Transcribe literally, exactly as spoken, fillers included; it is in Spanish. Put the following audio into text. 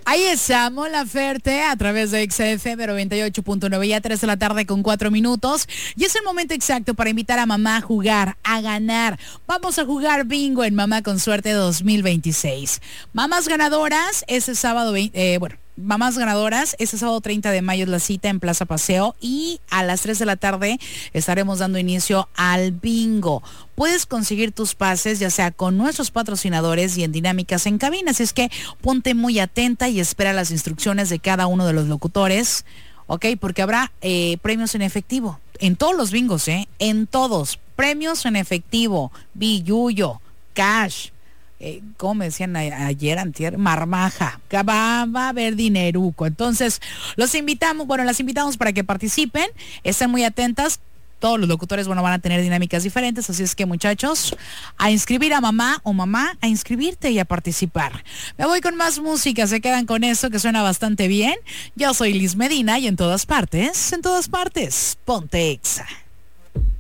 Ahí está, Mon Laferte a través de X F M noventa y ocho punto nueve, ya tres de la tarde con cuatro minutos. Y es el momento exacto para invitar a mamá a jugar, a ganar. Vamos a jugar bingo en Mamá con Suerte dos mil veintiséis. Mamás ganadoras, ese sábado, eh, bueno, Mamás ganadoras, este sábado treinta de mayo es la cita en Plaza Paseo y a las tres de la tarde estaremos dando inicio al bingo. Puedes conseguir tus pases ya sea con nuestros patrocinadores y en Dinámicas en Cabina, así es que ponte muy atenta y espera las instrucciones de cada uno de los locutores, ¿ok? Porque habrá eh, premios en efectivo, en todos los bingos, ¿eh? En todos, premios en efectivo, billuyo, cash. Eh, como me decían a, ayer, antier, marmaja, que va, va a haber dineruco. Entonces, los invitamos, bueno, las invitamos para que participen, estén muy atentas. Todos los locutores, bueno, van a tener dinámicas diferentes, así es que, muchachos, a inscribir a mamá o mamá, a inscribirte y a participar. Me voy con más música, se quedan con eso que suena bastante bien. Yo soy Liz Medina y en todas partes, en todas partes, ponte Exa.